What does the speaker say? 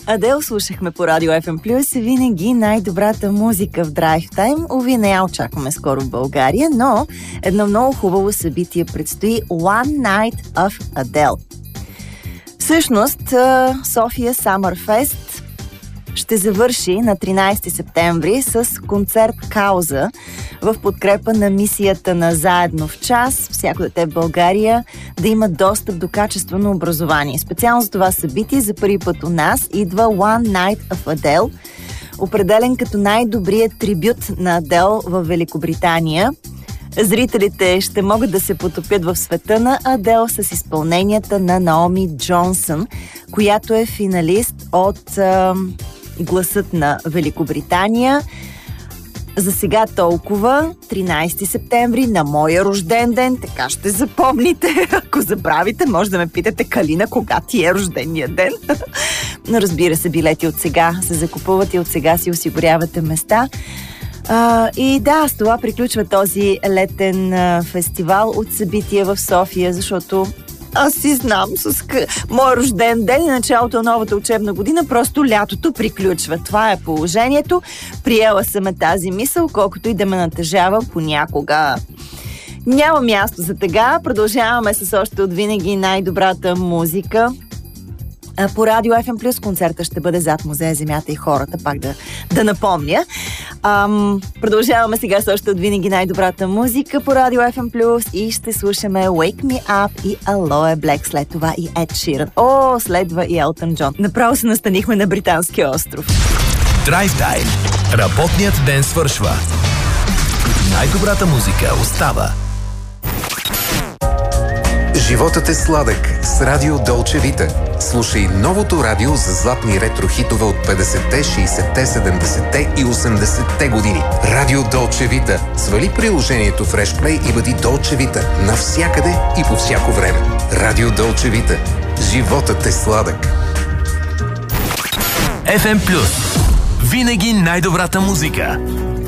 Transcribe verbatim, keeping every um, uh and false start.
Адел слушахме по Радио Еф Ем Плюс. Винаги най-добрата музика в драйв тайм. Уви, не я очакваме скоро в България, но едно много хубаво събитие предстои. One Night of Adele. Всъщност, София Summer Fest ще завърши на тринайсети септември с концерт Кауза в подкрепа на мисията на Заедно в час, всяко дете в България да има достъп до качествено образование. Специално за това събитие за първи път у нас идва One Night of Adele, определен като най-добрият трибют на Адел в Великобритания. Зрителите ще могат да се потопят в света на Адел с изпълненията на Наоми Джонсън, която е финалист от а, Гласът на Великобритания. За сега толкова. тринайсети септември на моя рожден ден, така ще запомните. Ако забравите, може да ме питате: Калина, кога ти е рождения ден? Но разбира се, билети от сега се закупуват и от сега си осигурявате места. Uh, и да, с това приключва този летен uh, фестивал от събития в София, защото аз си знам, с къ... мой рожден ден и началото на новата учебна година, просто лятото приключва. Това е положението. Приела съм е тази мисъл, колкото и да ме натъжава понякога. Няма място за тъга. Продължаваме с още от винаги най-добрата музика. По Радио Еф Ем Плюс концерта ще бъде зад Музея Земята и хората, пак да, да напомня. Ам, продължаваме сега с още от винаги най-добрата музика по Радио Еф Ем Плюс и ще слушаме Wake Me Up и Aloe Black, след това и Ed Sheeran. О, следва и Елтън Джон. Направо се настанихме на Британския остров. Драйв Тайм. Работният ден свършва. Най-добрата музика остава. Животът е сладък с Радио Долче Вита. Слушай новото радио за златни ретро-хитове от петдесетте, шейсетте, седемдесетте и осемдесетте години. Радио Долче Вита. Свали приложението в Фрешплей и бъди Долче Вита навсякъде и по всяко време. Радио Долче Вита. Животът е сладък. Еф Ем Плюс. Винаги най-добрата музика.